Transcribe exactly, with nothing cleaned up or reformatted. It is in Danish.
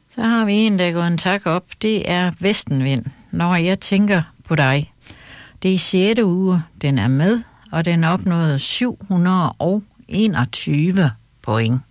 Så har vi en, der går en tak op. Det er Vestenvind, når jeg tænker på dig. Det er i sjette uge, den er med, og den opnåede syv hundrede og enogtyve point.